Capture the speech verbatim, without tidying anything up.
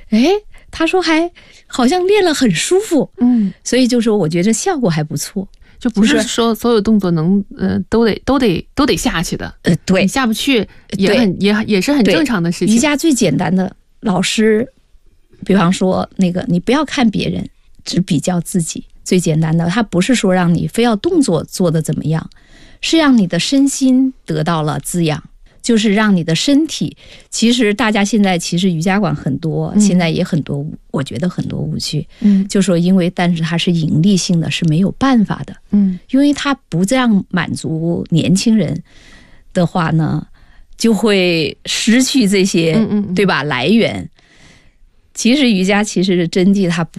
哎，他说还好像练了很舒服， 嗯， 所以就说我觉得效果还不错。 就不是说所有动作能呃都得都得都得下去的， 呃，对， 你下不去也很也也是很正常的事情。 瑜伽最简单的，老师，比方说那个，你不要看别人，只比较自己。最简单的，它不是说让你非要动作做得怎么样，是让你的身心得到了滋养。就是让你的身体，其实大家现在其实瑜伽馆很多，嗯、现在也很多，我觉得很多误区，嗯，就说因为但是它是盈利性的，是没有办法的，嗯，因为它不这样满足年轻人的话呢，就会失去这些，嗯嗯，对吧？来源。其实瑜伽其实是真谛，它